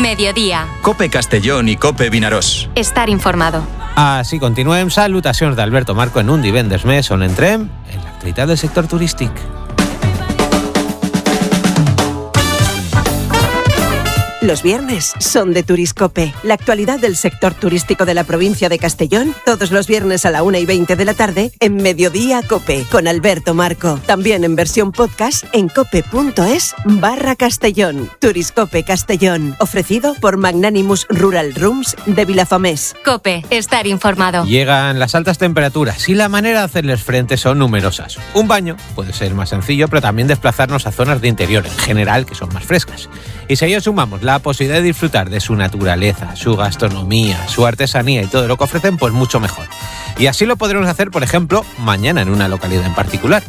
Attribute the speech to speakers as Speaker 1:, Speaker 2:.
Speaker 1: Mediodía.
Speaker 2: COPE Castellón i COPE Vinaròs.
Speaker 1: Estar informado.
Speaker 3: Així continuem. Salutacions d'Alberto Marco en un divendres més on entrem en l'actualitat del sector turístic.
Speaker 4: Los viernes son de Turiscope, la actualidad del sector turístico de la provincia de Castellón, todos los viernes a la 1:20 de la tarde en Mediodía Cope, con Alberto Marco. También en versión podcast en cope.es/Castellón. Turiscope Castellón, ofrecido por Magnanimous Rural Rooms de Vilafamés.
Speaker 1: COPE, estar informado.
Speaker 3: Llegan las altas temperaturas y la manera de hacerles frente son numerosas. Un baño puede ser más sencillo, pero también desplazarnos a zonas de interior, en general, que son más frescas. Y si a ello sumamos la posibilidad de disfrutar de su naturaleza, su gastronomía, su artesanía y todo lo que ofrecen, pues mucho mejor. Y así lo podremos hacer, por ejemplo, mañana en una localidad en particular.